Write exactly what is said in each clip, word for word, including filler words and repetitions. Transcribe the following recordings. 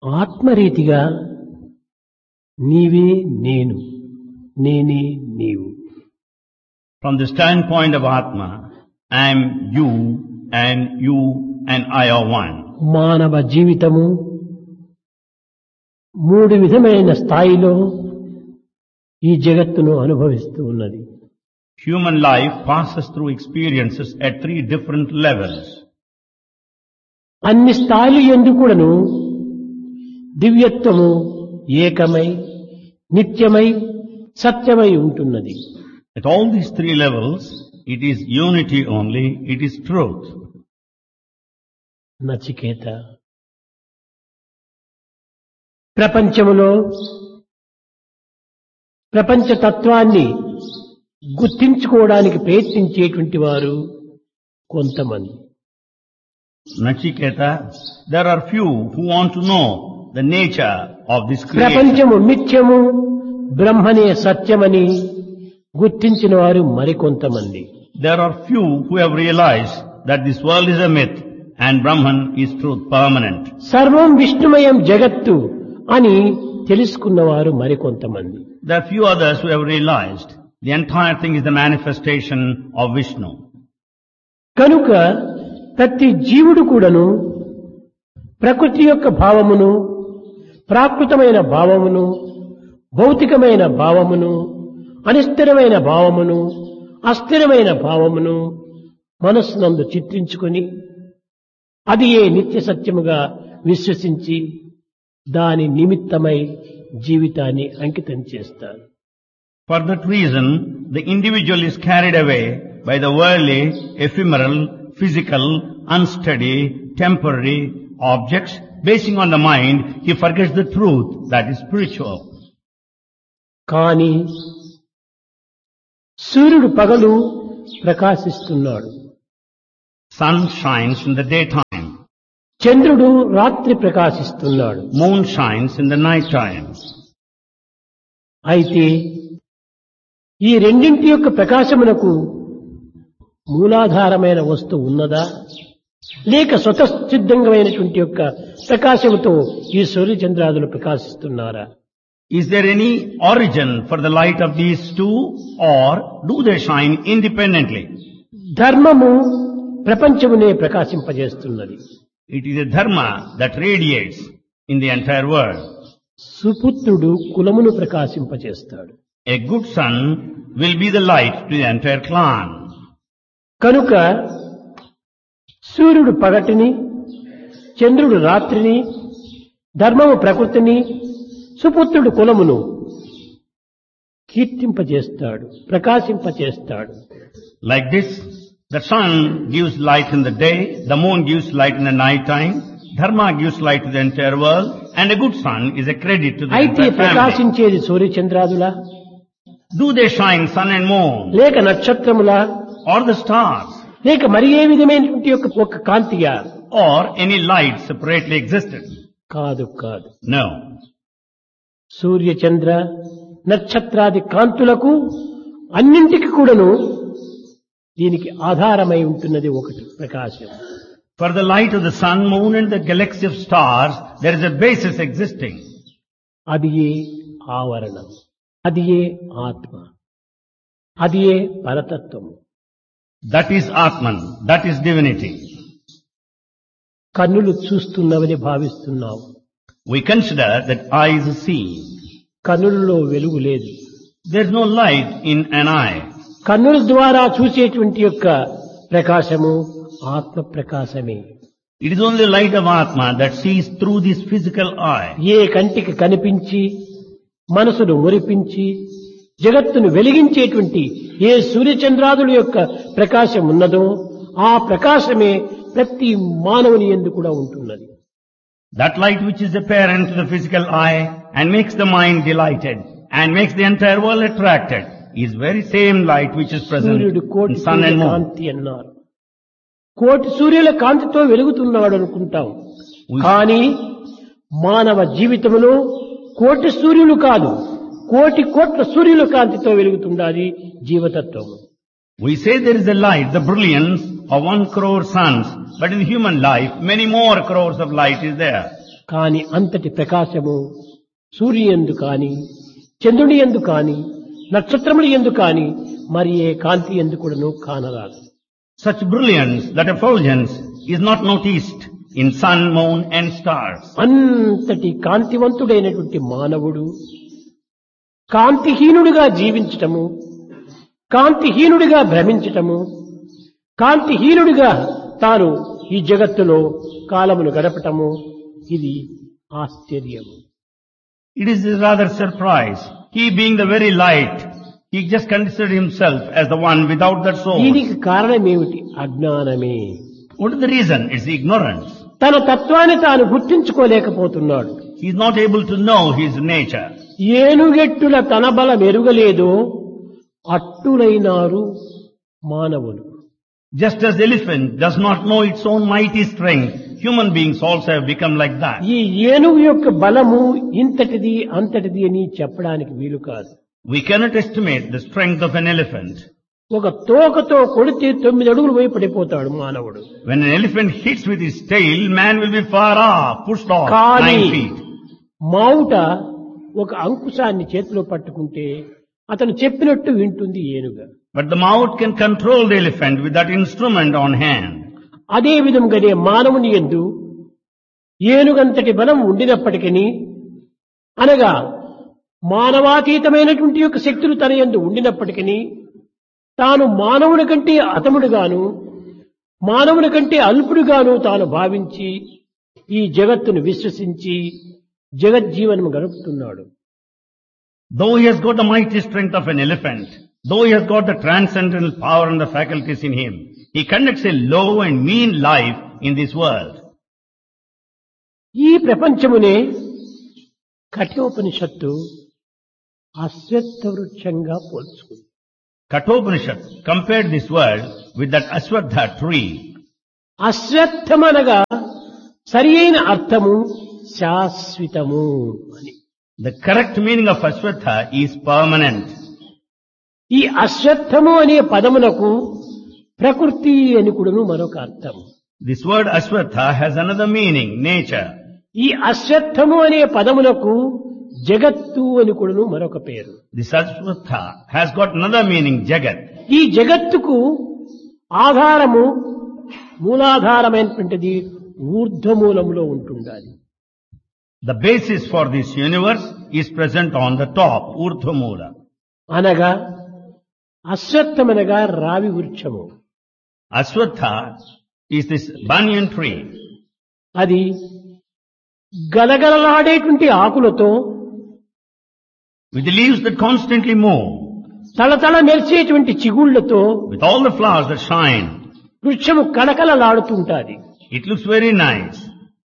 ఆత్మరీతిగా నీవే నేను, నేనే నీవు. From the standpoint of Atma, I am you and you and I are one. మానవ జీవితము మూడు విధమైన స్థాయిలో ఈ జగత్తును అనుభవిస్తూ ఉన్నది. Human life passes through experiences at three different levels. అన్ని స్థాయిలు యందు కూడాను దివ్యత్వము ఏకమై నిత్యమై సత్యమై ఉంటున్నది. At all these three levels, it is unity only, it is truth. Nachiketa, ప్రపంచములో ప్రపంచ తత్వాన్ని గుర్తించుకోవడానికి ప్రయత్నించేటువంటి వారు కొంతమంది. Nachiketa, there are few who want to know the nature of this creation. ప్రపంచము మిథ్యము, బ్రహ్మనే సత్యమని గుర్తించిన వారు మరికొంతమంది. There are few who have realized that this world is a myth and Brahman is truth, permanent. సర్వం విష్ణుమయం జగత్తు అని తెలుసుకున్నవారు మరికొంతమంది. There are few others who have realized the entire thing is the manifestation of Vishnu. కనుక ప్రతి జీవుడు కూడాను ప్రకృతి యొక్క భావమును, ప్రాకృతమైన భావమును, భౌతికమైన భావమును, అనిస్థిరమైన భావమును, అస్థిరమైన భావమును మనస్సునందు చిత్రించుకొని అది ఏ నిత్య సత్యముగా విశ్వసించి దాని నిమిత్తమై జీవితాన్ని అంకితం చేస్తారు. For that reason, the individual is carried away by the worldly, ephemeral, physical, unsteady, temporary objects. Basing on the mind, he forgets the truth that is spiritual. కానీ సూర్యుడు పగలు ప్రకాశిస్తున్నాడు, Sun shines in the daytime. చంద్రుడు రాత్రి ప్రకాశిస్తున్నాడు. Moon shines in the night time. అయితే ఈ రెండింటి యొక్క ప్రకాశమునకు మూలాధారమైన వస్తువు ఉన్నదా, లేక స్వతసిద్ధమైనటువంటి యొక్క ప్రకాశముతో ఈ సూర్యచంద్రాదులు ప్రకాశిస్తున్నారా? Is there any origin for the light of these two, or do they shine independently? ధర్మము ప్రపంచమునే ప్రకాశింపజేస్తున్నది. It is a dharma that radiates in the entire world. సుపుత్రుడు కులమును ప్రకాశింపజేస్తాడు. A good son will be the light to the entire clan. కనుక సూర్యుడు పగటిని, చంద్రుడు రాత్రిని, ధర్మము ప్రకృతిని, సుపుత్రుడు కులమును కీర్తింపజేస్తాడు, ప్రకాశింపజేస్తాడు. Like this, the sun gives light in the day, the moon gives light in the night time, dharma gives light to the entire world, and a good son is a credit to the అయితే entire family. ప్రకాశించేది సూర్యచంద్రాదులా, Do they shine sun and moon, లేక నక్షత్రములా, or the stars, లేక మరి ఏ విధమైనటువంటి యొక్క ఒక కాంతియా? or any light separately existed? కాదు కాదు. No. సూర్య చంద్ర నక్షత్రాది కాంతులకు అన్నింటికి కూడాను దీనికి ఆధారమై ఉంటున్నది ఒకటి ప్రకాశం. For the light of the sun, moon and the galaxy of stars, there is a basis existing. అది ఏ ఆవరణం, అది ఏ ఆత్మ, అది ఏ పరతత్వము. That is Atman, that is divinity. కన్నులు చూస్తున్నవని భావిస్తున్నావు. We consider that eyes see. కన్నులలో వెలుగు లేదు. There is no light in an eye. కన్నుల ద్వారా చూసేటువంటి యొక్క ప్రకాశము ఆత్మ ప్రకాశమే. It is only the light of Atma that sees through this physical eye. ఏ కంటికి కనిపించి మనసును మురిపించి జగత్తును వెలిగించేటువంటి ఏ సూర్యచంద్రాదుల యొక్క ప్రకాశం ఉన్నదో ఆ ప్రకాశమే ప్రతి మానవుని యందు కూడా ఉంటున్నది. That light which is apparent to the physical eye and makes the mind delighted and makes the entire world attracted is very same light which is present సూర్యుడు కోటి in sun and moon. కాంతి అన్నారు. కోటి సూర్యుల కాంతితో వెలుగుతున్నాడు అనుకుంటాం. కానీ మానవ జీవితంలో కోటి సూర్యులు కాదు, కోటి కోట్ల సూర్యుల కాంతితో వెలుగుతుండాలి జీవతత్వం. We say there is a light, the brilliance of one crore suns, but in human life many more crores of light is there. కాని అంతటి ప్రకాశము సూర్యునియందు కాని చంద్రుని యందు కాని నక్షత్రముల యందు కాని మరి ఏ కాంతి యందు కూడాను కానరాదు. Such brilliance, that effulgence, is not noticed in sun, moon and stars. అంతటి కాంతివంతుడైనటువంటి మానవుడు కాంతిహీనుడిగా జీవించటము, కాంతిహీనుడిగా భ్రమించటము, కాంతిహీనుడిగా తాను ఈ జగత్తులో కాలమును గడపటము, ఇది ఆశ్చర్యము. It is rather surprise. He being the very light, he just considered himself as the one without that soul. దీనికి కారణమేమిటి? అజ్ఞానమే. What is the reason? It's ignorance. తన తత్వాన్ని తాను గుర్తించుకోలేకపోతున్నాడు. He is not able to know his nature. ఏనుగెట్టుల తన బలం ఎరుగలేదో అట్టులైనారు మానవులు. Just as elephant does not know its own mighty strength, human beings also have become like that. ఈ ఏనుగు యొక్క బలము ఇంతటిది అంతటిది అని చెప్పడానికి వీలు కాదు. We cannot estimate the strength of an elephant. ఒక తోకతో కొడితే తొమ్మిది అడుగులు పోయి పడిపోతాడు మానవుడు. When an elephant hits with his tail, man will be far off, pushed off కానీ nine feet. మావుట ఒక అంకుశాన్ని చేతిలో పట్టుకుంటే అతను చెప్పినట్టు వింటుంది ఏనుగ. But the mouth can control the elephant with that instrument on hand. అదే విధంగానే మానవుని యందు ఏనుగంతటి బలం ఉండినప్పటికీ, అనగా మానవాతీతమైనటువంటి యొక్క శక్తులు తన యందు ఉండినప్పటికీ, తాను మానవుని కంటే అతముడుగాను మానవుని కంటే అల్పుడుగాను తాను భావించి ఈ జగత్తును విశ్వసించి జగజ్జీవనము గడుపుతున్నాడు. Though he has got the mighty strength of an elephant, though he has got the transcendental power and the faculties in him, he conducts a low and mean life in this world. ఈ ప్రపంచమునే కఠోపనిషత్తు అశ్వత్థ వృక్షంగా పోల్చుకుంది. Kathopanishad compared this world with that Aswatha tree. అశ్వత్థమనగా సరి అయిన అర్థము శాశ్వతము అని. The correct meaning of Aswatha is permanent. ఈ అశ్వత్థము అనే పదమునకు ప్రకృతి అని కూడాను మరొక అర్థం. This word Aswatha has another meaning, nature. ఈ అశ్వత్థము అనే పదమునకు జగత్తు అని కూడాను మరొక పేరు. This Aswatha has got another meaning, Jagat. ఈ జగత్తుకు ఆధారము మూలాధారమైనటువంటిది ఊర్ధ్వమూలంలో ఉంటుండాలి. The basis for this universe is present on the top, Urdhvamula. అనగా అశ్వత్థమనగా రావి వృక్షము. Aswatha is this banyan tree. అది గలగలలాడేటువంటి ఆకులతో, With the leaves that constantly move, తళతళ మెరిసేటువంటి చిగుళ్లతో with all the flowers that shine, వృక్షము కళకళలాడుతుంటాది. it looks very nice.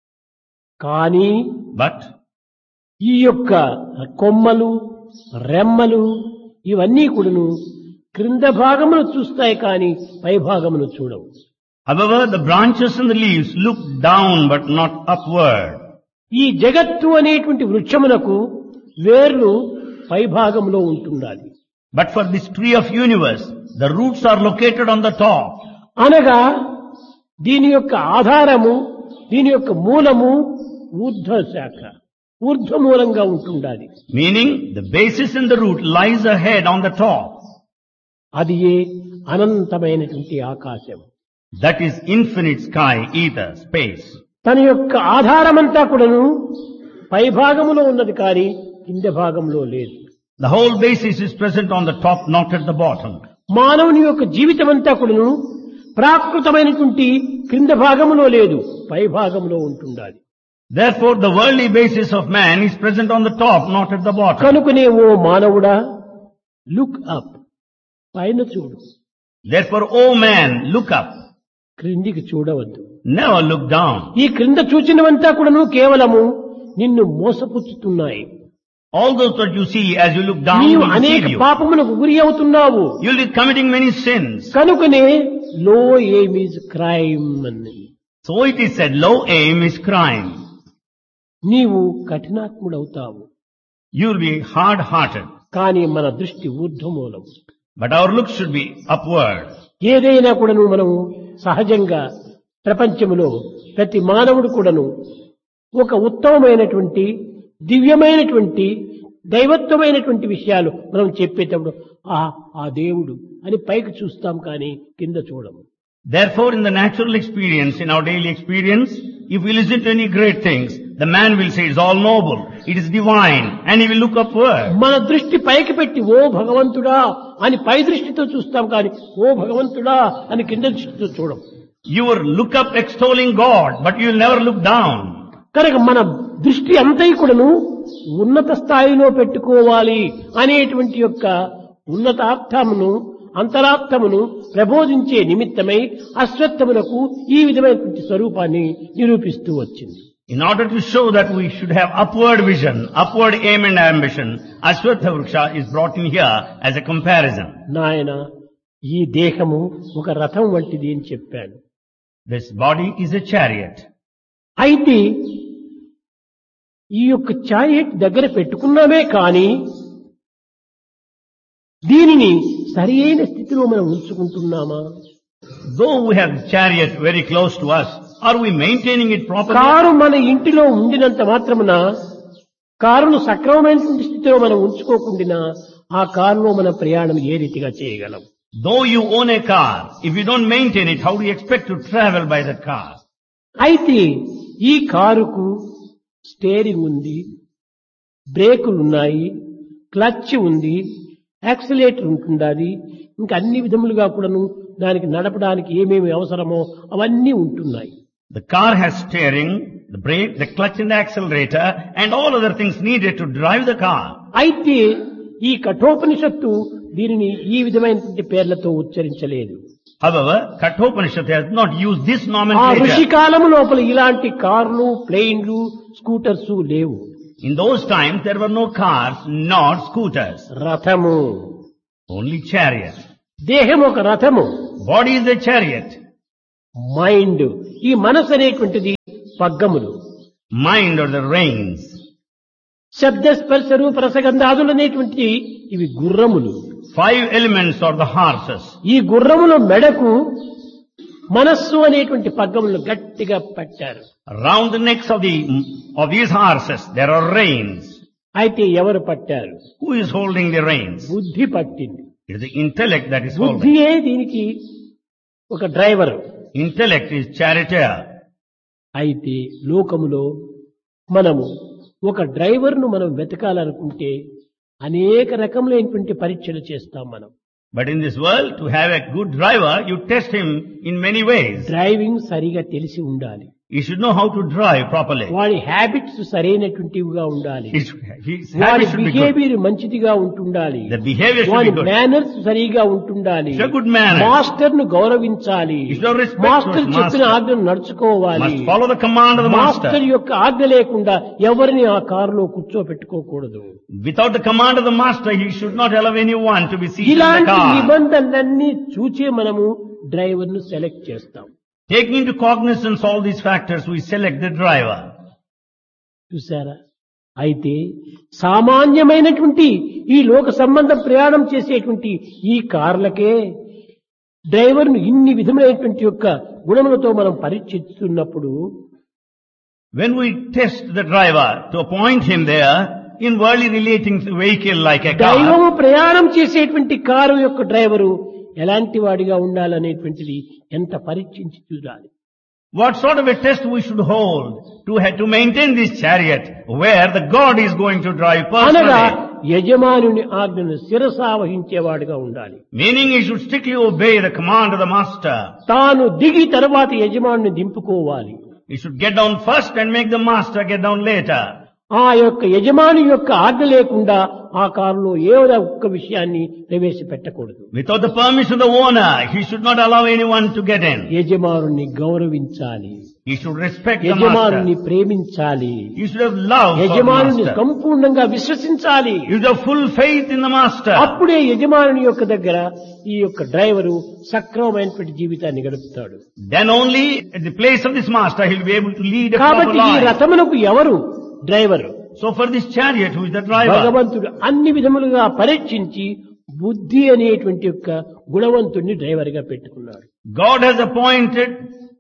కానీ But ఈ యొక్క కొమ్మలు రెమ్మలు ఇవన్నీ కూడాను క్రింద భాగమును చూస్తాయి కానీ పై భాగమును చూడవు. however, the branches and the leaves look down but not upward. ఈ జగత్తు అనేటువంటి వృక్షమునకు వేర్లు పై భాగంలో ఉంటుండాలి. But for this tree of universe, the roots are located on the top. అనగా దీని యొక్క ఆధారము, దీని యొక్క మూలము ఊర్ధ్వ శాఖ, ఊర్ధ్వ మూలంగా ఉంటుండాలి. Meaning, the basis and the root lies ahead on the top. అది ఏ అనంతమైనటువంటి ఆకాశం. That is infinite sky, ether, space. తన యొక్క ఆధారమంతా కూడాను పై భాగములో ఉన్నది కానీ కింద భాగంలో లేదు. The whole basis is present on the top, not at the bottom. మానవుని యొక్క జీవితం అంతా కూడాను ప్రాకృతమైనటువంటి క్రింద భాగములో లేదు, పై భాగంలో ఉంటుండాలి. Therefore, the worldly basis of man is present on the top, not at the bottom. కనుకనే ఓ మానవుడా, లుక్ అప్, పైన చూడు. Therefore, O man, look up. క్రిందికి చూడవద్దు. Never look down. ఈ క్రింద చూచినవంతా కూడాను కేవలము నిన్ను మోసపుచ్చుతున్నాయి. All those that you see as you look down నీవు will అనేక deceive you. పాపములకు గురి అవుతున్నావు. You'll be committing many sins. కనుకనే లో ఎయిమ్ ఈజ్ క్రైమ్ అన్నది. So it is said, low aim is crime. నీవు కఠినాత్ముడవుతావు. You'll be hard-hearted. కానీ మన దృష్టి ఊర్ధ్వమూలం. But our look should be upward. ఏదైనా కూడాను మనము సహజంగా ప్రపంచములో ప్రతి మానవుడు కూడాను ఒక ఉత్తమమైనటువంటి దివ్యమైనటువంటి దైవత్వమైనటువంటి విషయాలు మనం చెప్పేటప్పుడు ఆ ఆ దేవుడు అని పైకి చూస్తాం కానీ కింద చూడము. Therefore, in the natural experience, in our daily experience, if we listen to any great things, the man will say it's all noble, it is divine, and he will look upward. మన దృష్టి పైకి పెట్టి ఓ భగవంతుడా అని పై దృష్టితో చూస్తాం కానీ ఓ భగవంతుడా అని కింద దృష్టితో చూడం. You will look up extolling God, but you will never look down. కనుక మన దృష్టి అంతై కూడాను ఉన్నత స్థాయిలో పెట్టుకోవాలి అనేటువంటి యొక్క ఉన్నతార్థమును అంతరార్థమును ప్రబోధించే నిమిత్తమై అశ్వత్థమునకు ఈ విధమైనటువంటి స్వరూపాన్ని నిరూపిస్తూ వచ్చింది. In order to show that we should have upward vision, upward aim and ambition, Ashwatha Vriksha is brought in here as a comparison. నాయన ఈ దేహము ఒక రథం వంటిది అని చెప్పాను. This body is a chariot. అయితే ఈ యొక్క చారియట్ దగ్గర పెట్టుకున్నామే కానీ దీనిని సరి అయిన స్థితిలో మనం ఉంచుకుంటున్నామా? Though we have the chariot very close to us, are we maintaining it properly? Car మన ఇంటిలో ఉండినంత మాత్రమున కారును సక్రమమైనటువంటి స్థితిలో మనం ఉంచుకోకుండా ఆ కారులో మన ప్రయాణం ఏ రీతిగా చేయగలం? Though you own a car, if you don't maintain it, how do you expect to travel by that car? అయితే ఈ కారుకు స్టీరింగ్ ఉంది, బ్రేకులు ఉన్నాయి, క్లచ్ ఉంది, యాక్సిలేటర్ ఉంటుండాలి, ఇంకా అన్ని విధములుగా కూడాను దానికి నడపడానికి ఏమేమి అవసరమో అవన్నీ ఉంటున్నాయి. The car has steering, the brake, the clutch and the accelerator and all other things needed to drive the car. అయితే ఈ కఠోపనిషత్తు దీనిని ఈ విధమైనటువంటి పేర్లతో ఉచ్చరించలేదు. However, Kathopanishad has not used this ఆ nomenclature. ఋషి కాలము లోపల ఇలాంటి కార్లు, ప్లేన్లు, స్కూటర్స్ లేవు. In those times there were no cars nor scooters, రథము, only chariots. దేహం ఒక రథము, Body is a chariot. Mind ఈ మనసు అనేటువంటిది పగ్గములు, Mind are the reins. శబ్ద స్పర్శ రూప రసగంధాదులు అనేటువంటి ఇవి గుర్రములు. Five elements are the horses. ఈ గుర్రముల మెడకు మనస్సు అనేటువంటి పగ్గములు గట్టిగా పట్టారు. Around the necks of the of these horses there are reins. అయితే ఎవరు పట్టారు? Who is holding the reins? బుద్ధి పట్టింది. It is the intellect that is holding. బుద్ధియే దీనికి ఒక డ్రైవర్. Intellect is charioteer. అయితే లోకములో మనము ఒక డ్రైవర్ను మనం వెతకాలనుకుంటే అనేక రకములైనటువంటి పరీక్షలు చేస్తాం మనం. But in this world, to have a good driver, you test him in many ways. Driving సరిగా తెలిసి ఉండాలి. He should know how to drive properly. వాడి హ్యాబిట్స్ సరైనటువంటివిగా ఉండాలి. His, his వాడి habit should be good. Behaviour మంచిదిగా ఉంటుండాలి. The behavior should వాడి be good. Manners సరిగా ఉంటుండాలి. He should have good manners. Master ను గౌరవించాలి. He should have respect to master his చెప్పిన master. ఆజ్ఞను నడుచుకోవాలి. Must follow the command of the master. Master యొక్క ఆజ్ఞ లేకుండా ఎవరిని ఆ కారులో కూర్చోపెట్టుకోకూడదు. Without the command of the master, he should not allow anyone to be seated in the ఇలాంటి car. నిబంధనలన్నీ చూచే మనము డ్రైవర్ ను సెలెక్ట్ చేస్తాం. Taking into cognizance all these factors, we select the driver. చూసారా? అయితే సామాన్యమైనటువంటి ఈ లోక సంబంధం ప్రయాణం చేసేటువంటి ఈ కార్లకే డ్రైవర్ ను ఇన్ని విధములైనటువంటి యొక్క గుణములతో మనం పరీక్షిస్తున్నప్పుడు When we test the driver to appoint him there, in worldly relating to vehicle like a car, దైవము ప్రయాణం చేసేటువంటి కారు యొక్క డ్రైవరు ఎలాంటి వాడిగా ఉండాలనేటువంటిది ఎంత పరీక్షించి చూడాలి. what sort of a test we should hold to have to maintain this chariot where the God is going to drive అనగా personally? యజమానుని ఆజ్ఞను శిరసావహించేవాడిగా ఉండాలి. Meaning he should strictly obey the command of the master. తాను దిగి తర్వాత యజమానుని దింపుకోవాలి. He should get down first and make the master get down later. ఆ యొక్క యజమాని యొక్క ఆజ్ఞ లేకుండా ఆ కారులో ఏదో ఒక్క విషయాన్ని ప్రవేశపెట్టకూడదు. Without the permission of the owner, he should not allow anyone to get in. యజమానుని గౌరవించాలి. He should respect the యజమానుని master. ప్రేమించాలి. He should have love for the యజమానుని master. సంపూర్ణంగా విశ్వసించాలి. He should have full faith in the master. అప్పుడే యజమానుని యొక్క దగ్గర ఈ యొక్క డ్రైవరు సక్రమమైనటువంటి జీవితాన్ని గడుపుతాడు. Then only at the place of this master he will be able to lead a proper కాబట్టి ఈ life. రథమునకు ఎవరు driver? So for this chariot, who is the driver? భగవంతుడు అన్ని విధములుగా పరీక్షించి బుద్ధి అనేటువంటి యొక్క గుణవంతుణ్ణి డ్రైవర్ గా పెట్టుకున్నాడు. God has appointed,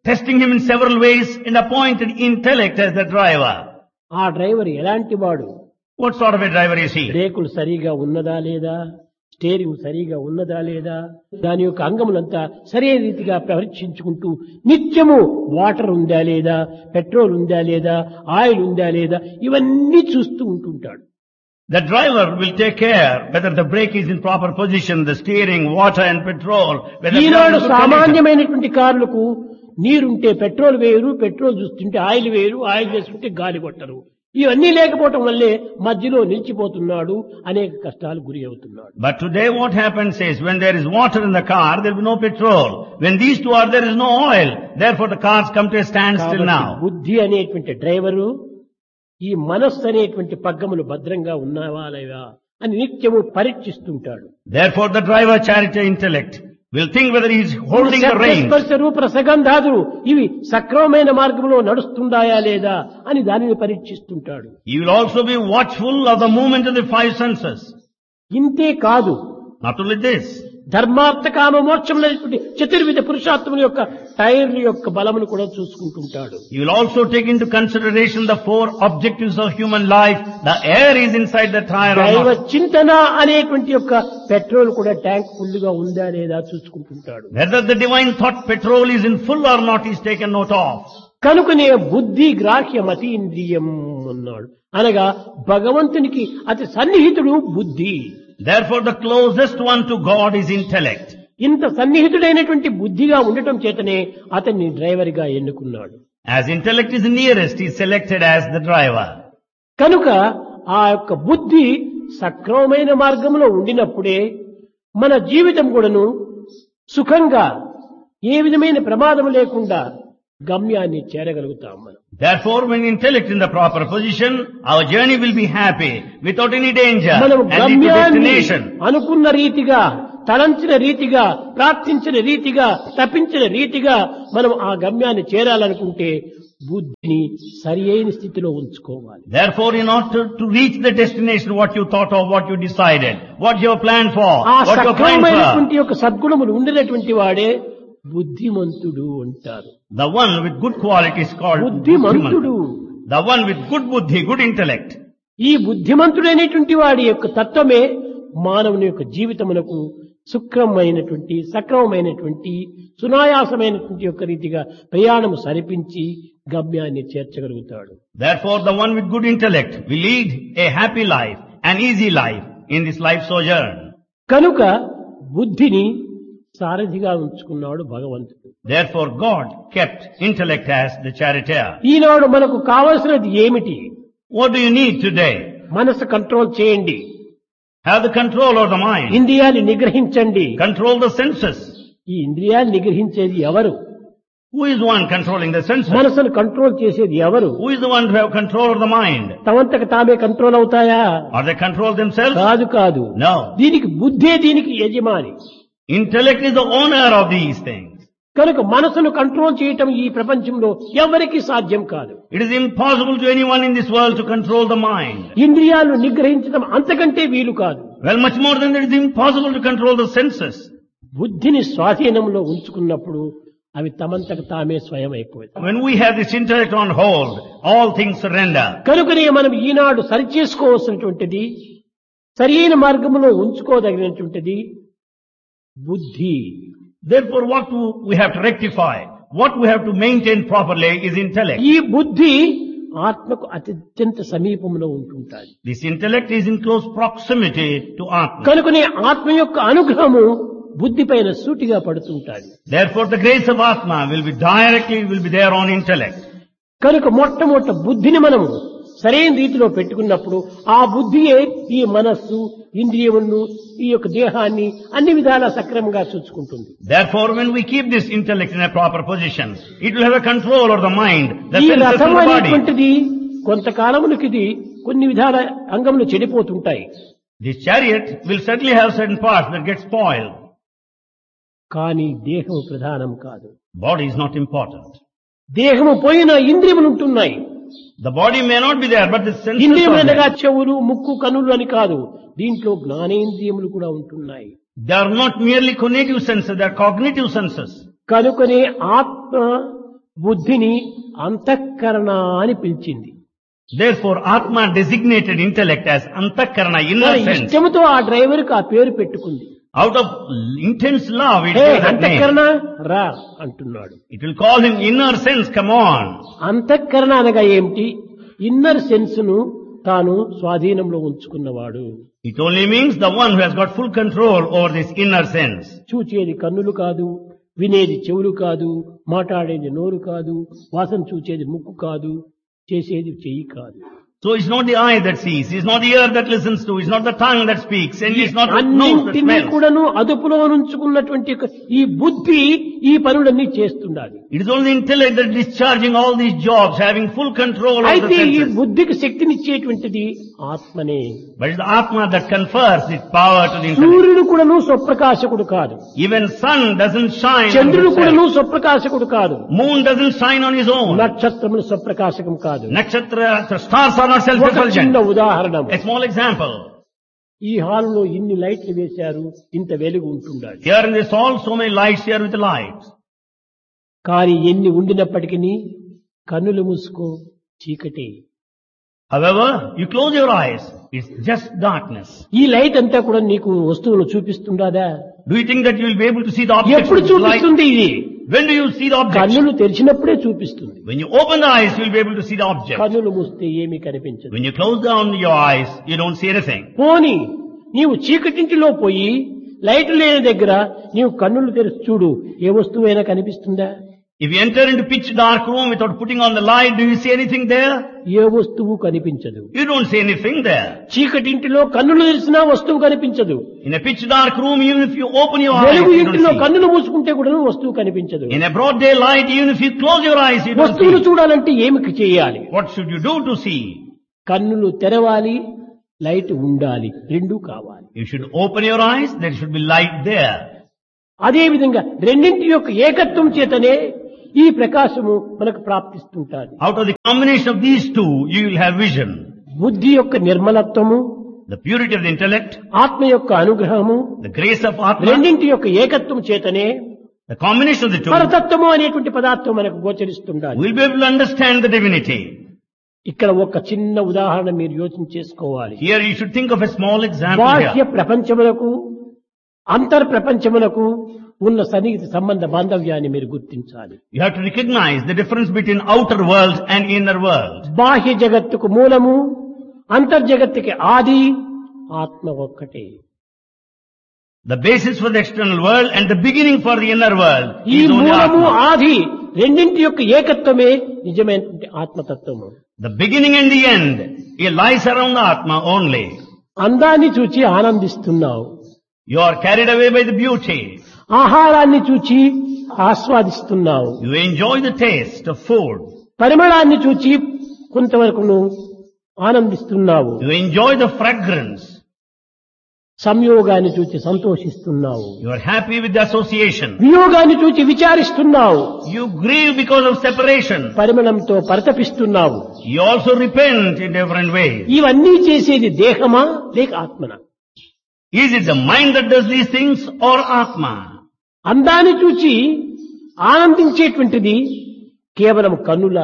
testing him in several ways and appointed intellect as the driver. ఆ డ్రైవర్ ఎలాంటి వాడు? What sort of a driver is he? బ్రేకులు సరిగా ఉన్నదా లేదా, స్టీరింగ్ సరిగా ఉన్నదా లేదా, దాని యొక్క అంగములంతా సరైన రీతిగా పరీక్షించుకుంటూ నిత్యము వాటర్ ఉందా లేదా, పెట్రోల్ ఉందా లేదా, ఆయిల్ ఉందా లేదా, ఇవన్నీ చూస్తూ ఉంటుంటాడు. The driver will take care whether the brake is in proper position, the steering, water and petrol. Whether ఈనాడు సామాన్యమైనటువంటి కార్లకు నీరుంటే పెట్రోల్ వేయరు, పెట్రోల్ చూస్తుంటే ఆయిల్ వేయరు, ఆయిల్ వేస్తుంటే గాలి కొట్టరు. ఇవన్నీ లేకపోవటం వల్లే మధ్యలో నిలిచిపోతున్నాడు, అనేక కష్టాలు గురి అవుతున్నాడు. But today what happens is when there is water in the car, there will be no petrol. When these two are, there is no oil. Therefore the cars come to a standstill now. బుద్ధి అనేటువంటి driver ఈ మనస్సు అనేటువంటి పగ్గములు భద్రంగా ఉన్నావా లేవా అని నిత్యము పరీక్షిస్తుంటాడు. Therefore the driver, charity, intellect will think whether he is holding the reins. స్పర్శ రూప రసగంధాదులు ఇవి సక్రమమైన మార్గంలో నడుస్తుండాయా లేదా అని దానిని పరీక్షిస్తుంటాడు. He will also be watchful of the movement of the five senses. ఇంతే కాదు, Not only this, ధర్మార్థ కామ మోక్షములైనటువంటి చతుర్విధ పురుషార్థముల యొక్క టైర్ల యొక్క బలమును కూడా చూసుకుంటుంటాడు. he will also take into consideration the four objectives of human life. The air is inside the tire or దైవ not. చింతన అనేటువంటి యొక్క పెట్రోల్ కూడా ట్యాంక్ ఫుల్గా ఉందా లేదా చూసుకుంటుంటాడు. Whether the divine thought petrol is in full or not is taken note of. కనుకనే బుద్ధి గ్రాహ్యం అతీంద్రియం అన్నాడు. అనగా భగవంతునికి అతి సన్నిహితుడు బుద్ధి. Therefore the closest one to God is intellect. ఇంత సన్నిహితుడైనటువంటి బుద్ధిగా ఉండటం చేతనే అతన్ని డ్రైవర్ గా ఎన్నుకున్నాడు. As intellect is nearest, he is selected as the driver. కనుక ఆ యొక్క బుద్ధి సక్రమమైన మార్గంలో ఉండినప్పుడే మన జీవితం కూడాను సుఖంగా ఏ విధమైన ప్రమాదం లేకుండా గమ్యాన్ని చేరగలుగుతాం మనం. Therefore, when intellect in the proper position, our journey will be happy without any danger మనం and lead to గమ్యాన్ని destination. అనుకున్న రీతిగా, తలంచిన రీతిగా, ప్రార్థించిన రీతిగా, తపించిన రీతిగా మనం ఆ గమ్యాన్ని చేరాలనుకుంటే బుద్ధిని సరి అయిన స్థితిలో ఉంచుకోవాలి. Therefore, in order to reach the destination, what you thought of, what you decided, what you have planned for, ఆ what you are praying సక్రమమైనటువంటి for, యొక్క సద్గుణములు ఉండినటువంటి వాడే బుద్ధిమంతుడు అంటారు. the one with good quality is called Buddhimanthudu. buddhiman. The one with good buddhi, good intellect. ఈ బుద్ధిమంతుడైనటువంటి వాడి యొక్క తత్వమే మానవుని యొక్క జీవితమునకు సుక్రమైనటువంటి, సక్రమమైనటువంటి, సునాయాసమైనటువంటి యొక్క రీతిగా ప్రయాణము సరిపించి గమ్యాన్ని చేర్చగలుగుతాడు. Therefore, the one with good intellect will lead a happy life, an easy life in this life sojourn. కనుక బుద్ధిని సారథిగా ఉంచుకున్నాడు భగవంతుడు. Therefore, God kept intellect as the charioteer. ఈనాడు మనకు కావలసినది ఏమిటి? What do you need today? మనసు కంట్రోల్ చేయండి, Have the control over the mind. ఇంద్రియాన్ని నిగ్రహించండి. Control the senses. ఈ ఇంద్రియాన్ని నిగ్రహించేది ఎవరు? Who is the one controlling the senses? మనసును కంట్రోల్ చేసేది ఎవరు? Who is the one who have control over the mind? తమంతకు తామే control అవుతాయా? Are they control themselves? కాదు కాదు. No. దీనికి బుద్ధే దీనికి యజమాని. Intellect is the owner of these things. కనుక మనసును కంట్రోల్ చేయటం ఈ ప్రపంచంలో ఎవరికి సాధ్యం కాదు. It is impossible to anyone in this world to control the mind. ఇంద్రియాలను నిగ్రహించడం అంతకంటే వీలు కాదు. Well, much more than that, it is impossible to control the senses. బుద్ధిని స్వాధీనంలో ఉంచుకున్నప్పుడు అవి తమంతకు తామే స్వయం అయిపోతాయి. When we have this intellect on hold, all things surrender. కనుకనే మనం ఈనాడు సరిచేసుకోవాల్సినటువంటిది, సరైన మార్గంలో ఉంచుకోదగినటువంటిది బుద్ధి. Therefore, what we have to rectify, what we have to maintain properly is intellect. ఈ బుద్ధి ఆత్మకు అత్యంత సమీపంలో ఉంటుంటాయి. This intellect is in close proximity to Atma. కనుకనే ఆత్మ యొక్క అనుగ్రహము బుద్ధి పైన సూటిగా పడుతుంటాది. Therefore, the grace of Atma will be directly will be there on intellect. కనుక మొట్టమొదట బుద్ధిని మనము సరైన రీతిలో పెట్టుకున్నప్పుడు ఆ బుద్ధియే ఈ మనస్సు, ఇంద్రియములను, ఈ యొక్క దేహాన్ని అన్ని విధాలా సక్రమంగా చూసుకుంటుంది. Therefore, when we keep this intellect in a proper position, it will have a control over the mind, the ఈ senses రథం and the body. అనేటువంటిది కొంతకాలమునికి ఇది కొన్ని విధాల అంగములు చెడిపోతుంటాయి. This chariot will certainly have certain parts that get spoiled. కానీ దేహము ప్రధానం కాదు. Body is not important. దేహము పోయిన ఇంద్రియములు ఉంటున్నాయి. The body may not be there, but the senses are ఇంద్రియములనగా there. చెవులు, ముక్కు, కనులు అని కాదు, దీంట్లో జ్ఞానేంద్రియములు కూడా ఉంటున్నాయి. They are not merely cognitive senses, they are cognitive senses. కనుకనే ఆత్మ బుద్ధిని అంతఃకరణ అని పిలిచింది. Therefore, Atma designated intellect as Antakarana, inner మరి sense. ఇష్టముతో ఆ డ్రైవర్కి ఆ పేరు పెట్టుకుంది. Out of intense love, it hey gave that అంతఃకరణ name. రా అంటున్నాడు. It will call him inner sense, come on. అంతఃకరణ అనగా ఏమిటి? ఇన్నర్ సెన్స్ ను తాను స్వాధీనంలో ఉంచుకున్నవాడు. It only means the one who has got full control over this inner sense. చూచేది కన్నులు కాదు, వినేది చెవులు కాదు, మాట్లాడేది నోరు కాదు, వాసన చూచేది ముక్కు కాదు, చేసేది చెయ్యి కాదు. So it's not the eye that sees, it's not the ear that listens to, it's not the tongue that speaks, and it's not the nose that అన్నింటినీ smells. కూడాను అదుపులో ఉంచుకున్నటువంటి యొక్క ఈ బుద్ధి ఈ పనులన్నీ చేస్తుండాలి. It is only the intellect that is discharging all these jobs, having full control over the అయితే ఈ senses. బుద్ధికి శక్తినిచ్చేటువంటిది ఆత్మనే. But it's the Atma that confers its power to the intellect. సూర్యుడు కూడాను స్వప్రకాశకుడు కాదు, Even sun doesn't shine on చంద్రుడు కూడాను himself. స్వప్రకాశకుడు కాదు, Moon doesn't shine on his own. నక్షత్రములు స్వప్రకాశకం కాదు. Nakshatra, the stars are not ఒక self-effulgent. చిన్న ఉదాహరణ, A small example. ఈ హాల్లో ఇన్ని లైట్లు వేశారు, ఇంత వెలుగు ఉంటుండాలి. Here in this hall, so many lights here with the lights. కానీ ఎన్ని ఉండినప్పటికీ కన్నులు మూసుకో చీకటి. However, you close your eyes, it's just darkness. ఈ లైట్ అంతా కూడా నీకు వస్తువులు చూపిస్తుండదా? Do you think that you will be able to see the objects ఎప్పుడు with light? చూపిస్తుంది ఇది? When do you see the objects? కన్నులు తెరిచినప్పుడే చూపిస్తుంది. When you open the eyes, you will be able to see the object. కన్నులు మూస్తే ఏమీ కనిపించదు. When you close down your eyes, you don't see anything. పోని నీవు చీకటింటిలో పోయి లైట్ లేని దగ్గర నీవు కన్నులు తెరిచి చూడు, ఏ వస్తువైనా కనిపిస్తుందా? If you enter into pitch dark room without putting on the light, do you see anything there? ఏ వస్తువు కనిపించదు. You don't see anything there. చీకటింటిలో కన్నులు తెరిచినా వస్తువు కనిపించదు. In a pitch dark room, even if you open your eyes, వెలుగు you ఇంటిలో don't see. కన్నులు మూసుకుంటే కూడా వస్తువు కనిపించదు. In a broad daylight, even if you close your eyes, you don't వస్తువులు see. చూడాలంటే ఏమి చేయాలి? What should you do to see? కన్నులు తెరవాలి, లైట్ ఉండాలి, రెండూ కావాలి. You should open your eyes, there should be light there. అదే విధంగా రెండింటి యొక్క ఏకత్వం చేతనే ఈ ప్రకాశము మనకు ప్రాప్తిస్తుంటాది. Out of the combination of these two, you will have vision. బుద్ధి యొక్క నిర్మలత్వము, The purity of the intellect, ఆత్మ యొక్క అనుగ్రహము, the grace of Atma, రెండింటి యొక్క ఏకత్వం చేతనే the combination of the two, పరతత్వము అనేటువంటి పదార్థం మనకు గోచరిస్తుండాలి. we'll be able to understand the divinity. ఇక్కడ ఒక చిన్న ఉదాహరణ మీరు యోచన చేసుకోవాలి. Here you should think of a small example బాహ్య here. ప్రపంచములకు అంతర్ ప్రపంచములకు ఉన్న సన్నిహిత సంబంధ బాంధవ్యాన్ని మీరు గుర్తించాలి. You have to recognize the difference between outer world and inner world. బాహ్య జగత్తుకు మూలము, అంతర్జగత్తుకి ఆది ఆత్మ ఒక్కటే. The basis for the external world and the beginning for the inner world ఈ is only మూలము Atma. ఆది రెండింటి యొక్క ఏకత్వమే నిజమైనటువంటి ఆత్మతత్వము. The beginning and the end, it lies around the Atma only. అందాన్ని చూచి ఆనందిస్తున్నావు, You are carried away by the beauty. ఆహారాన్ని చూచి ఆస్వాదిస్తున్నావు, You enjoy the taste of food. పరిమళాన్ని చూచి కొంతవరకు ఆనందిస్తున్నావు, You enjoy the fragrance. సంయోగాన్ని చూచి సంతోషిస్తున్నావు, You are happy with the association. వియోగాన్ని చూచి విచారిస్తున్నావు, You grieve because of separation. పరిమళంతో పరితపిస్తున్నావు. You also repent in different ways. ఇవన్నీ చేసేది దేహమా లేక ఆత్మనా? Is it the mind that does these things or Atma? అందాన్ని చూచి ఆనందించేటువంటిది కేవలం కన్నుల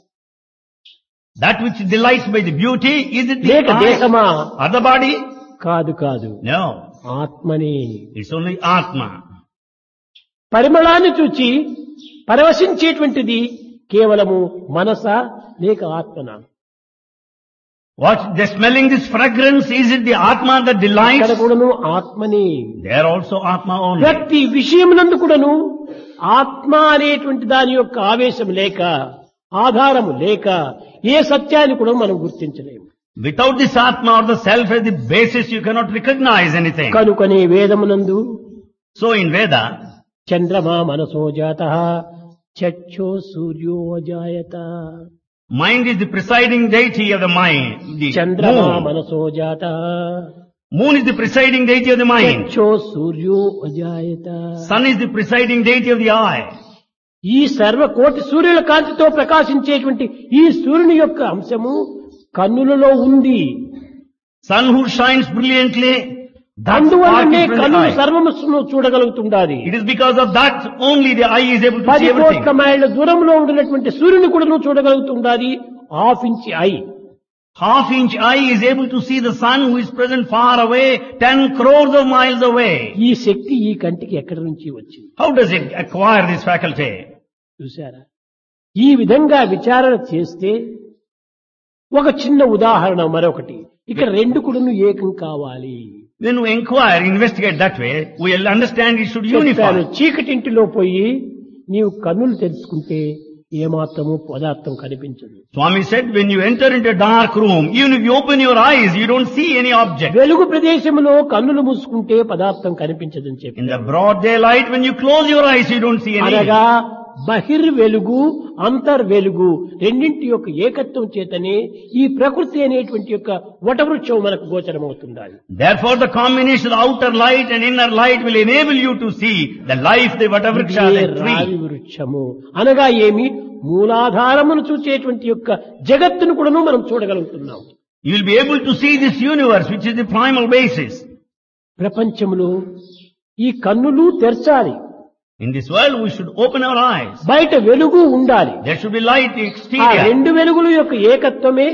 That which delights by the beauty, is it the లేక eye దేహమా? or the body? కాదు కాదు, No, ఆత్మనే. it's only Atma. పరిమళాన్ని చూచి పరవశించేటువంటిది కేవలము మనసా లేక ఆత్మనా? What, the smelling this fragrance, is it the Atma that ఇక్కడ delights? కూడాను ఆత్మనే. They are also Atma only. ప్రతి విషయమునందు కూడాను ఆత్మ అనేటువంటి దాని యొక్క ఆవేశం లేక, ఆధారము లేక ఏ సత్యాన్ని కూడా మనం గుర్తించలేము. Without this Atma or the self as the basis, you cannot recognize anything. కనుకనే వేదమునందు So in Veda, చంద్రమా మనసో జాతః చక్షో సూర్యో అజాయత. mind is the presiding deity of the mind. The చంద్రమా moon. మనసో జాతః Moon is the presiding deity of the mind. చక్షో సూర్యో అజాయత. Sun is the presiding deity of the eye. ఈ సర్వ కోటి సూర్యుల కాంతితో ప్రకాశించేటువంటి ఈ సూర్యుని యొక్క అంశము కన్నులలో ఉంది. Sun who shines brilliantly That అందువల్లనే spark is from the కన్ను eye. సర్వమును చూడగలుగుతుండాలి. It is because of that only the eye is able to పది see everything. కోట్ల మైళ్ళ దూరంలో ఉండినటువంటి సూర్యుని కూడా చూడగలుగుతుండాలి. Half inch I. Half inch eye is able to see the sun who is present far away, ten crores of miles away. ఈ శక్తి ఈ కంటికి ఎక్కడి నుంచి వచ్చింది? How does it acquire this faculty? చూసారా? ఈ విధంగా విచారణ చేస్తే ఒక చిన్న ఉదాహరణ మరొకటి. ఇక్కడ రెండు కూడాను ఏకం కావాలి. When we inquire, investigate that way, we will understand it should చెప్పాను, unify. చీకటింటిలో పోయి నీవు కన్నులు తెరుచుకుంటే ఏమాత్రము పదార్థం కనిపించదు. Swami said, when you enter into a dark room, even if you open your eyes, you don't see any object. వెలుగు ప్రదేశంలో కన్నులు మూసుకుంటే పదార్థం కనిపించదని చెప్పి In the broad daylight, when you close your eyes, you don't see anything. అనగా బహిర్ వెలుగు అంతర్ వెలుగు రెండింటి యొక్క ఏకత్వం చేతనే ఈ ప్రకృతి అనేటువంటి యొక్క వటవృక్షం మనకు గోచరమవుతుండాలి. Therefore, the combination of outer light and inner light will enable you to see the life, the Vatavriksha, the రావి tree. వృక్షము అనగా ఏమి? మూలాధారమును చూచేటువంటి యొక్క జగత్తును కూడాను మనం చూడగలుగుతున్నాం. You will be able to see this universe, which is the primal basis. ప్రపంచంలో ఈ కన్నులు తెరచాలి. In this world, we should open our eyes. బయట వెలుగు ఉండాలి. There should be light ఆ exterior. రెండు వెలుగుల యొక్క ఏకత్వమే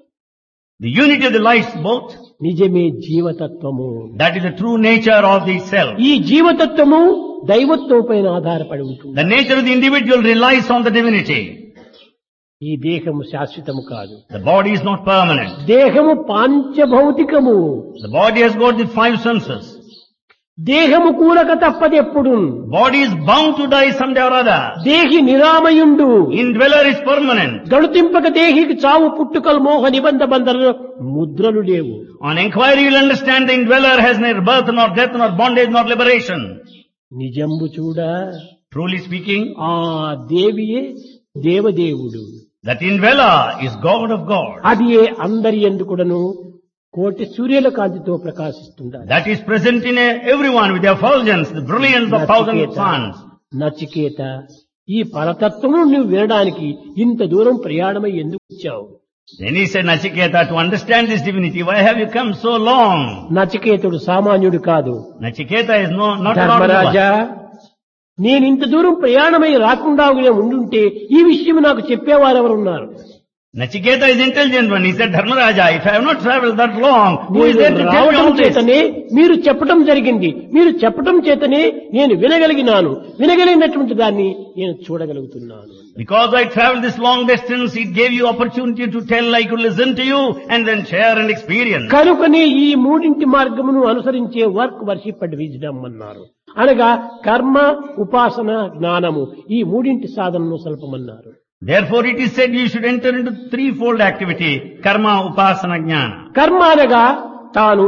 The unity of the lights both. నిజమే జీవతత్వము. That is the true nature of the self. ఈ జీవతత్వము దైవత్వం పైన ఆధారపడి ఉంటుంది. The nature of the individual relies on the divinity. ఈ దేహము శాశ్వతము కాదు. The body is not permanent. దేహము పాంచభౌతికము. The body has got the five senses. దేహము కూలక తప్పదెప్పుడు. Body is bound to die someday or other. దేహి నిరామయుండు. Indweller is permanent. గడుతింపక దేహికి చావు పుట్టుకలు మోహ నిబంధ బంధనలు ముద్రలు లేవు. On inquiry, you will understand the indweller has neither birth nor death nor bondage nor liberation. నిజంబు చూడ Truly speaking, ఆ దేవియే దేవదేవుడు. that indweller is God of God. అది ఏ అందరి ఎందుకుడను కోటి సూర్యుల కాంతితో ప్రకాశిస్తుండాలి. That is present in a, everyone with the effulgence, the brilliance of thousands of suns. Nachiketa, ఈ పరతత్వము నువ్వు వినడానికి ఇంత దూరం ప్రయాణమై ఎందుకు వచ్చావు? Then he said, Nachiketa, to understand this divinity, why have you come so long? నచికేతుడు సామాన్యుడు కాదు. Nachiketa is no, not an Dharmaraja, ordinary one. నేను ఇంత దూరం ప్రయాణమై రాకుండా ఉండుంటే ఈ విషయం నాకు చెప్పేవారెవరున్నారు? Nachiketa is intelligent one. He said, Dharmaraja, if I have not traveled that long, who is there to tell me రావటం all this? చేతనే మీరు చెప్పటం జరిగింది. మీరు చెప్పటం చేతనే నేను వినగలిగినాను. వినగలిగినటువంటి దాన్ని నేను చూడగలుగుతున్నాను. Because I traveled this long distance, it gave you opportunity to tell, I could listen to you and then share and experience. కనుకనే ఈ మూడింటి మార్గమును అనుసరించే వర్క్ వర్షిప్ అండ్ విజ్డమ్ అన్నారు. అనగా కర్మ, ఉపాసన, జ్ఞానము ఈ మూడింటి సాధనను సల్పమన్నారు. Therefore it is said you should enter into threefold activity, karma, upasana, jnana. కర్మ అనగా తాను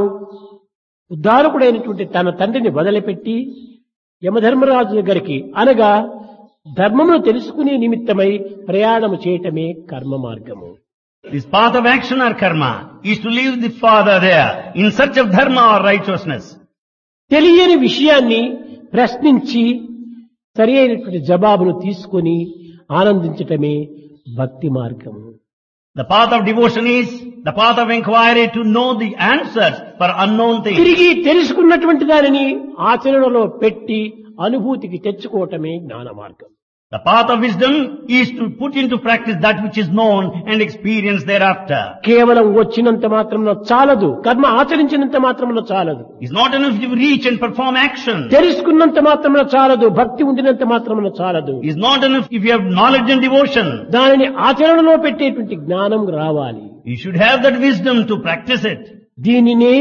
ఉద్ధారకుడైనటువంటి తన తండ్రిని వదిలిపెట్టి యమధర్మరాజు దగ్గరికి అనగా ధర్మమును తెలుసుకునే నిమిత్తమై ప్రయాణము చేయటమే కర్మ మార్గము. This path of action or karma is to leave the father there in search of dharma or righteousness. తెలియని విషయాన్ని ప్రశ్నించి సరి అయినటువంటి జవాబును తీసుకొని ఆనందించటమే భక్తి మార్గము. The path of devotion is the path of inquiry to know the answers for unknown things. తిరిగి తెలుసుకున్నటువంటి దానిని ఆచరణలో పెట్టి అనుభూతికి తెచ్చుకోవటమే జ్ఞాన మార్గం. The path of wisdom is to put into practice that which is known and experience thereafter. కేవలం వచ్చినంత మాత్రంలో చాలదు. కర్మ ఆచరించినంత మాత్రంలో చాలదు. It's not enough to reach and perform action. తెలుసుకున్నంత మాత్రంలో చాలదు. భక్తి ఉండినంత మాత్రంలో చాలదు. It's not enough if you have knowledge and devotion. దానిని ఆచరణలో పెట్టేటువంటి జ్ఞానం రావాలి. You should have that wisdom to practice it. దీనినే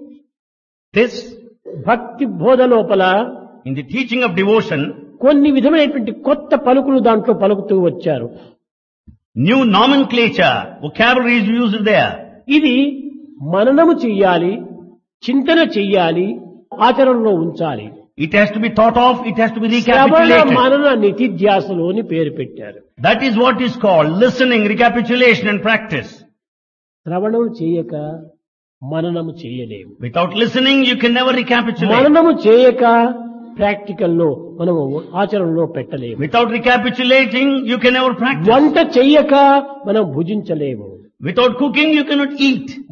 This, భక్తి బోధ లోపల in the teaching of devotion, కొన్ని విధమైనటువంటి కొత్త పలుకులు దాంట్లో పలుకుతూ వచ్చారు. new nomenclature, vocabulary is used there. ఇది మననము చెయ్యాలి, చింతన చెయ్యాలి, ఆచరణలో ఉంచాలి. It has to be thought of, it has to be శ్రవణ recapitulated. మనన నిధిధ్యాసలు అని పేరు పెట్టారు. That is what is called listening, recapitulation and practice. శ్రవణం చేయక మననము చేయలేము. Without listening, you can never recapitulate. మననము చేయక ప్రాక్టికల్లో మనము ఆచరణలో పెట్టలేము. Without recapitulating, you can never practice. వంట చెయ్యక మనం భుజించలేము. Without cooking, you cannot eat.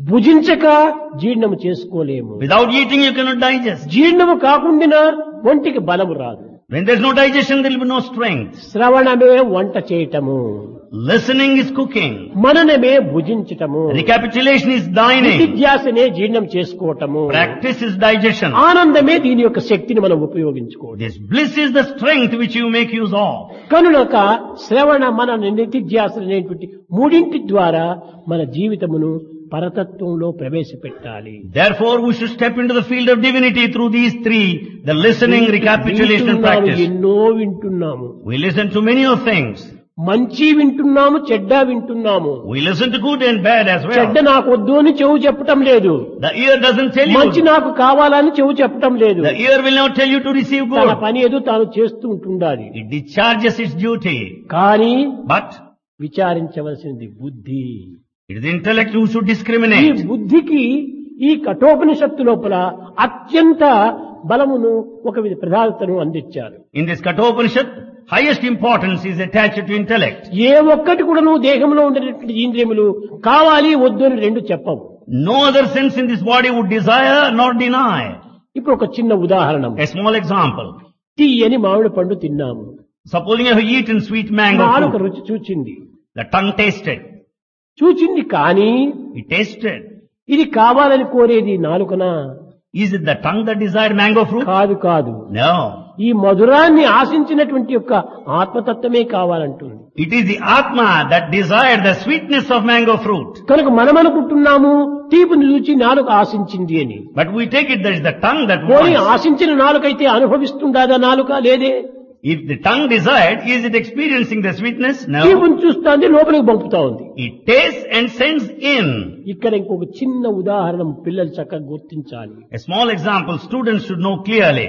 భుజించక జీర్ణము చేసుకోలేము. Without eating you cannot digest. జీర్ణము కాకుండా ఒంటికి బలము రాదు. When there is no digestion there will be no strength. శ్రవణమే వంట చేయటము, Listening is cooking. మననమే భుజించటము, Recapitulation is dining. నిత్యాసనే జీర్ణం చేసుకోవటము, Practice is digestion. ఆనందమే దీని యొక్క శక్తిని మనం ఉపయోగించుకోవడం. This bliss is the strength which you make use of. కనుక శ్రవణ మన నిత్యాసన అనేటువంటి మూడింటి ద్వారా మన జీవితమును పరతత్వంలో ప్రవేశపెట్టాలి. Therefore we should step into the field of divinity through these three, the listening, recapitulation and practice. ఎన్నో వింటున్నాము. We listen to many of things. మంచి వింటున్నాము, చెడ్డ వింటున్నాము. We listen to good and bad as చెడ్డ well. నాకు వద్దు అని చెవు చెప్పటం లేదు, The ear doesn't tell మంచి you. నాకు కావాలని చెవు చెప్పటం లేదు. The ear will not tell you to receive తన good. పని ఏదో తాను చేస్తూ ఉంటుండాలి. It discharges its duty. కానీ But విచారించవలసింది బుద్ధి. it is the intellect who should ఈ discriminate. బుద్ధికి ఈ కఠోపనిషత్తు లోపల అత్యంత బలమును ఒక విధ ప్రధానతను అందించారు. In this Kathopanishad, highest importance is attached to intellect. ఏ ఒక్కటి కూడా నువ్వు దేహంలో ఉండేటువంటి ఇంద్రియములు కావాలి వద్దు అని రెండు చెప్పవు. No other sense in this body would desire nor deny. ఇప్పుడు ఒక చిన్న ఉదాహరణ, A small example. తీయని మామిడి పండు తిన్నాము, Supposing you have eaten sweet mango నాలుక fruit. రుచి చూచింది, The tongue tasted. చూచింది కానీ It tasted. ఇది కావాలని కోరేది నాలుకనా? Is it the tongue that desired mango fruit? కాదు కాదు, No. ఈ మధురాన్ని ఆశించినటువంటి యొక్క ఆత్మతత్వమే కావాలంటుంది. It is the Atma that desired the sweetness of mango fruit. కనుక మనం అనుకుంటున్నాము తీపిని రుచి నాలుక ఆశించింది అని. But we take it that is the tongue that పోనీ wants. ఆశించిన నాలుకైతే అనుభవిస్తుండదా నాలుక? లేదే. If the tongue desired, is it experiencing the sweetness? No. తీపుని చూస్తుంది, లోపలికి పంపుతా ఉంది. It tastes and sends in. ఇక్కడ ఇంకొక చిన్న ఉదాహరణ పిల్లలు చక్కగా గుర్తించాలి. A small example students should know clearly.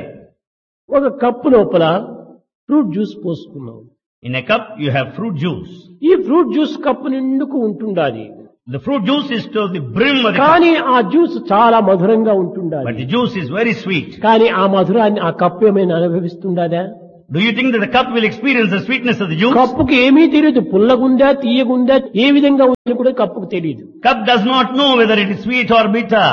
ఒక కప్పు లోపల fruit juice పోసుకున్నాం. In a cup you have fruit juice. ఈ ఫ్రూట్ జ్యూస్ కప్పు నిండుకు ఉంటుండాలి, The fruit juice is to the brim of the cup. కానీ ఆ జ్యూస్ చాలా మధురంగా But ఉంటుండాలి. the juice is very sweet. కానీ ఆ మధురాన్ని ఆ కప్పు ఏమైనా అనుభవిస్తుండదా? Do you think that the cup will experience the sweetness of the juice? కప్పుకి ఏమీ తెలియదు, పుల్లగుందా తీయగుందా ఏ విధంగా ఉందని కూడా కప్పుకు తెలియదు. Cup does not know whether it is sweet or bitter.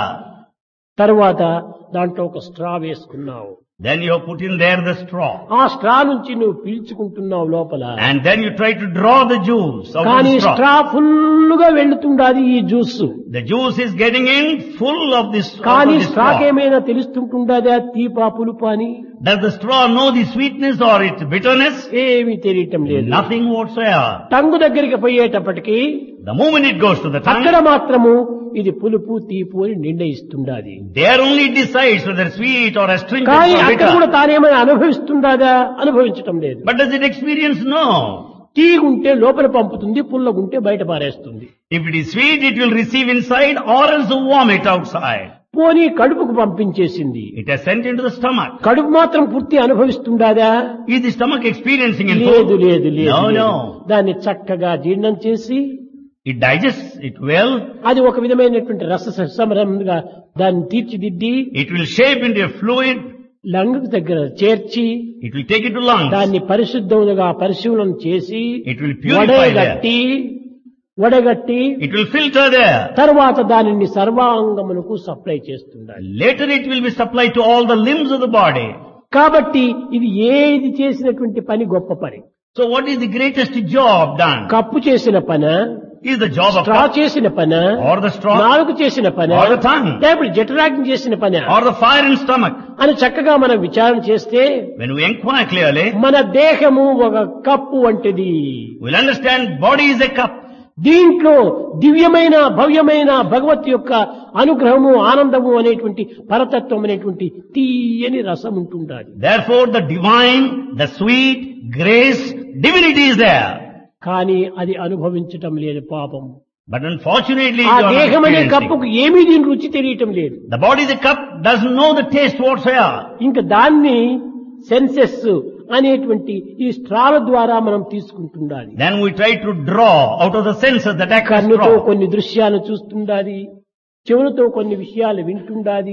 తర్వాత దాంట్లో ఒక స్ట్రా వేసుకున్నావు, Then you have put in there the straw. ఆ స్ట్రా నుంచి నువ్వు పీల్చుకుంటున్నావు లోపల, And then you try to draw the juice out of కానీ the straw. స్ట్రా ఫుల్లుగా వెళ్తుండాది ఈ juice. The juice is getting in full of this, out కానీ of the స్ట్రాక్ straw. ఏమైనా తెలుస్తుంటుండదా తీపా పులుపా అని? Does the straw know the sweetness or its bitterness? ఏమీ తెలియటం లేదు. Nothing whatsoever. టంగు దగ్గరికి పోయేటప్పటికి The moment it goes to the అక్కడ tongue, మాత్రము ఇది పులుపు తీపు అని నిర్ణయిస్తుండాది. there only it decides whether sweet or astringent కానీ or అక్కడ కూడా bitter. తానేమైనా అనుభవిస్తుండదా? అనుభవించటం లేదు. But does it experience? No. తీగుంటే లోపల పంపుతుంది, పుల్లగుంటే బయట పారేస్తుంది. If it is sweet, it will receive inside or else vomit outside. పోనీ కడుపుకు పంపించేసింది, It has sent into the stomach. కడుపు మాత్రం పూర్తి అనుభవిస్తుండదా? Is the stomach experiencing in లేదు food? లేదు లేదు No, లేదు. no. దాన్ని చక్కగా జీర్ణం చేసి It digests it well. అది ఒక విధమైనటువంటి రస సంరమంగా దాన్ని తీర్చిదిద్ది It will shape into a fluid. Lung దగ్గర చేర్చి It will take it to lungs. దాన్ని పరిశుద్ధముగా పరిశీలన చేసి It will purify there. వడగట్టి వడగట్టి It will filter there. తర్వాత దానిని సర్వాంగమునకు supply చేస్తుండాలి. Later it will be supplied to all the limbs of the body. కాబట్టి ఇది ఏది చేసినటువంటి పని గొప్ప పని. So what is the greatest job done? Cup చేసిన పన, Is the job of straw cup చేసిన పన, or the straw నాలుగు చేసిన పన, or the tongue లేకపోతే జఠరాగ్ని చేసిన పన or the fire in stomach? అని చక్కగా మనం విచారణ చేస్తే When we inquire clearly, మన దేహము ఒక కప్పు వంటిది. we'll understand body is a cup. దీంట్లో దివ్యమైన భవ్యమైన భగవత్ యొక్క అనుగ్రహము ఆనందము అనేటువంటి పరతత్వం అనేటువంటి తీయని రసం ఉంటుండాలి. Therefore the divine, the sweet, grace, divinity is there. కానీ అది అనుభవించటం లేదు పాపం. But unfortunately, ఆ you are not దేహం అనే experiencing. కప్పుకు ఏమీ దీని రుచి తెలియటం లేదు. The body, the cup, doesn't know the taste whatsoever. ఇంకా దాన్ని సెన్సెస్ అనేటువంటి ఈ స్ట్రాల ద్వారా మనం తీసుకుంటుండాలి. Then we try to draw out of the senses that act as కన్నుతో straw. కొన్ని దృశ్యాలు చూస్తుండాలి, చెవులతో కొన్ని విషయాలు వింటుండాలి,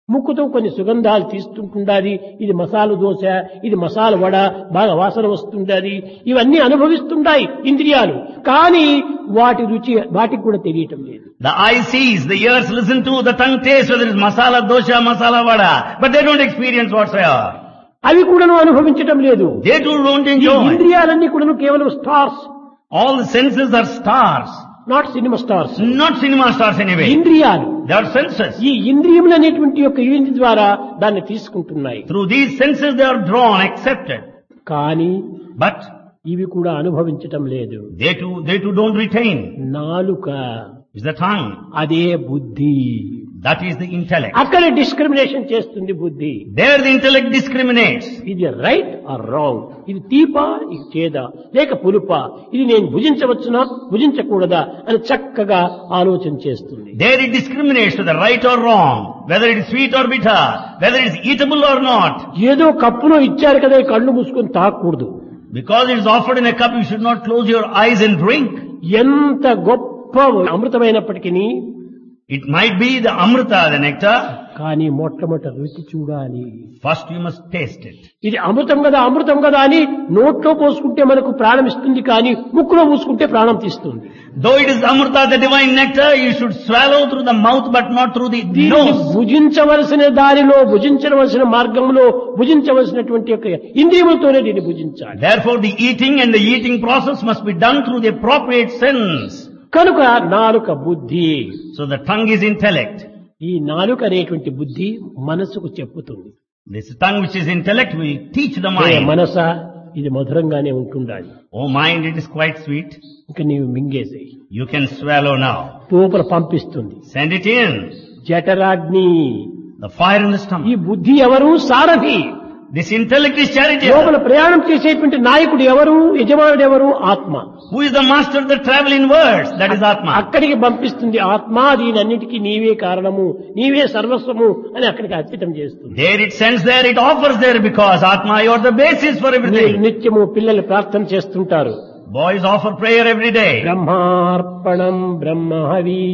ముక్కుతో కొన్ని సుగంధాలు తీస్తుంటుండాలి. ఇది మసాలా దోశ, ఇది మసాలా వడ, బాగా వాసన వస్తుండాలి. ఇవన్నీ అనుభవిస్తుంటాయి ఇంద్రియాలు. కానీ వాటి రుచి వాటికి కూడా తెలియటం లేదు. The eye sees, the ears listen to, the tongue tastes whether it's masala dosha, masala vada, but they don't experience whatsoever. అవి కూడాను అనుభవించటం లేదు. They too don't ఈ enjoy. ఇంద్రియాలన్నీ కూడాను కేవలం stars, All the senses are stars, not cinema stars. not cinema stars anyway. ఇంద్రియాలు They are senses. ఈ ఇంద్రియములు అనేటువంటి యొక్క యూనిట్ ద్వారా దాన్ని తీసుకుంటున్నాయి. Through these senses they are drawn, accepted. కానీ But ఇవి కూడా అనుభవించటం లేదు. they too, they too don't retain. నాలుక, It's the tongue. అదే బుద్ధి. That is the intellect. అక్కడే డిస్క్రిమినేషన్ చేస్తుంది బుద్ధి. There the intellect discriminates. ఇది రైట్ ఆర్ రాంగ్, ఇది తీపా, ఇది చేదా, లేక పులుపా, ఇది నేను భుజించవచ్చునా భుజించకూడదా అని చక్కగా ఆలోచన చేస్తుంది. There it discriminates to the right or wrong, whether it is sweet or bitter, whether it is eatable or not. ఏదో కప్పులో ఇచ్చారు కదా ఈ కళ్ళు మూసుకొని తాగకూడదు. Because it is offered in a cup, you should not close your eyes and drink. ఎంత గొప్ప అమృతమైనప్పటికీ It might be the amrita, the nectar. కానీ మొట్టమొదట రుచి చూడాలి. First you must taste it. ఇది అమృతం కదా అమృతం కదా అని నోట్లో పోసుకుంటే మనకు ప్రాణం ఇస్తుంది, కానీ ముక్కులో పూసుకుంటే ప్రాణం తీస్తుంది. Though it is amrita, the divine nectar, you should swallow through the mouth but not through the దీనిని nose. భుజించవలసిన దారిలో, భుజించవలసిన మార్గంలో, భుజించవలసినటువంటి యొక్క ఇంద్రియములతోనే దీన్ని భుజించాలి. Therefore the eating and the eating process must be done through the appropriate sense. కనుక నాలుక బుద్ధి. So the tongue is intellect. ఈ నాలుక అనేటువంటి బుద్ధి మనసుకు చెప్పుతుంది. This tongue which is intellect will teach the A mind. మనస, ఇది మధురంగానే ఉంటుండాలి, Oh mind, it is quite sweet. ఇంకా నీవు మింగేసేయి. You can swallow now. లోపల పంపిస్తుంది. Send it in. జఠరాగ్ని. The fire in the ఈ stomach. బుద్ధి ఎవరు? సారథి. This intellect is charity. లోపల ప్రయాణం చేసేటువంటి నాయకుడు ఎవరు? యజమానుడు ఎవరు? ఆత్మ. Who is the master that travel inwards? That is Atma. అక్కడికి పంపిస్తుంది ఆత్మ. దీనన్నిటికీ నీవే కారణము, నీవే సర్వస్వము అని అక్కడికి అర్పితం చేస్తుంది. There it sends there, it offers there, because Atma, you are the basis for మీరు everything. నిత్యము పిల్లలు ప్రార్థన చేస్తుంటారు. Boys offer prayer every day. బ్రహ్మార్పణం బ్రహ్మహవి,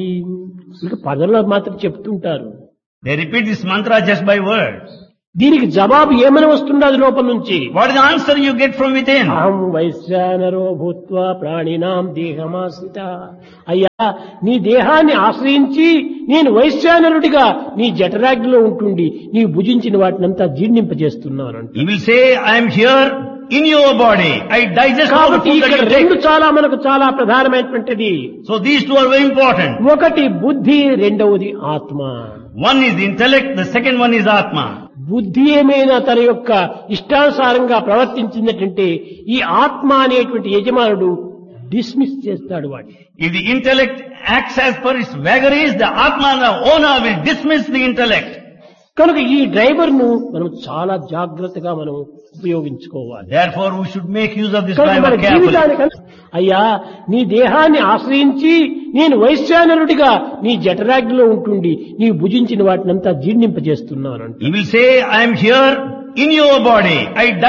ఇక పదవులు మాత్రం చెప్తుంటారు. They repeat this mantra just by words. దీనికి జవాబు ఏమని వస్తున్నది లోపల నుంచి? What is the answer you get from within? అహం వైశ్వానరో భూత్వా ప్రాణినాం దేహమాశ్రిత. అయ్యా, నీ దేహాన్ని ఆశ్రయించి నేను వైశ్వానరుడిగా నీ జఠరాగ్నిలో ఉంటుండి నీ భుజించిన వాటినంతా జీర్ణింపజేస్తున్నాను. He will say, I am here in your body. I digest all the కాబట్టి food that ఇక్కడ you రెండు take. చాలా మనకు చాలా ప్రధానమైనటువంటిది. So these two are very important. ఒకటి బుద్ధి, రెండవది ఆత్మ. One is intellect, the second one is Atma. బుద్ధి ఏమైనా తన యొక్క ఇష్టానుసారంగా ప్రవర్తించిందంటే ఈ ఆత్మ అనేటువంటి యజమానుడు డిస్మిస్ చేస్తాడు వాడిని. If the intellect acts as per its vagaries, the Atma, the owner, will dismiss the intellect. కనుక ఈ డ్రైవర్ ను మనం చాలా జాగ్రత్తగా మనం ఉపయోగించుకోవాలి. Therefore, we should make use of this కనుక మన driver carefully. జీవితానికి అయ్యా, నీ దేహాన్ని ఆశ్రయించి నేను వైశ్వానరుడిగా నీ జఠరాగ్నిలో ఉంటుండి నీవు భుజించిన వాటినంతా జీర్ణింపజేస్తున్నాను. He will say, I am here in your body. I